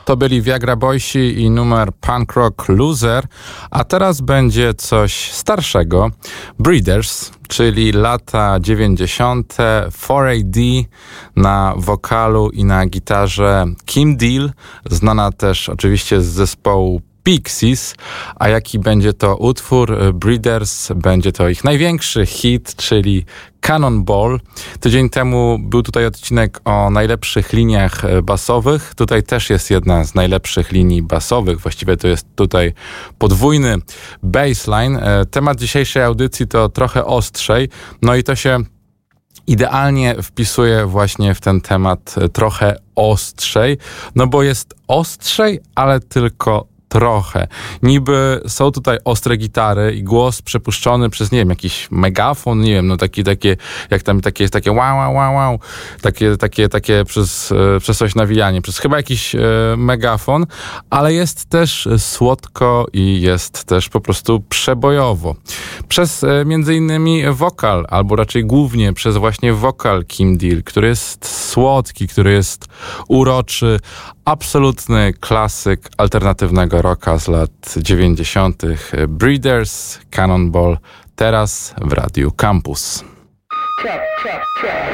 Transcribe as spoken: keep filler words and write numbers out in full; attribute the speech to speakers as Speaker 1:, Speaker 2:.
Speaker 1: To byli Viagra Boysi i numer Punk Rock Loser, a teraz będzie coś starszego. Breeders, czyli lata dziewięćdziesiąte. cztery A D na wokalu i na gitarze Kim Deal, znana też oczywiście z zespołu Pixies. A jaki będzie to utwór? Breeders, będzie to ich największy hit, czyli Cannonball. Tydzień temu był tutaj odcinek o najlepszych liniach basowych. Tutaj też jest jedna z najlepszych linii basowych. Właściwie to jest tutaj podwójny bassline. Temat dzisiejszej audycji to trochę ostrzej. No i to się idealnie wpisuje właśnie w ten temat trochę ostrzej. No bo jest ostrzej, ale tylko trochę. Niby są tutaj ostre gitary i głos przepuszczony przez, nie wiem, jakiś megafon, nie wiem, no taki, takie, jak tam takie jest takie wow, wow, wow, wow, takie, takie, takie przez, e, przez coś nawijanie, przez chyba jakiś e, megafon, ale jest też słodko i jest też po prostu przebojowo. Przez e, między innymi wokal, albo raczej głównie przez właśnie wokal Kim Deal, który jest słodki, który jest uroczy, absolutny klasyk alternatywnego rocka z lat dziewięćdziesiątych. Breeders, Cannonball, teraz w Radiu Campus.